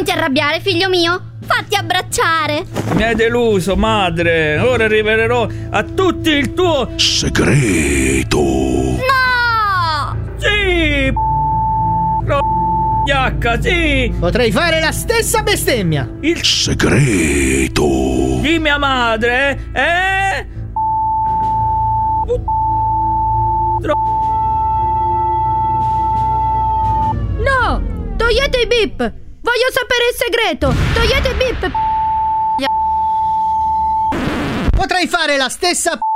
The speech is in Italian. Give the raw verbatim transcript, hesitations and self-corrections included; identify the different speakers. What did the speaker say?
Speaker 1: Non ti arrabbiare, figlio mio. Fatti abbracciare.
Speaker 2: Mi hai deluso, madre. Ora rivelerò a tutti il tuo
Speaker 3: segreto.
Speaker 1: No!
Speaker 2: Sì! Gnacca, sì!
Speaker 4: Potrei fare la stessa bestemmia.
Speaker 3: Il segreto
Speaker 2: di mia madre è...
Speaker 1: No! Togliete i bip! Voglio sapere il segreto! Togliete i bip!
Speaker 4: Potrei fare la stessa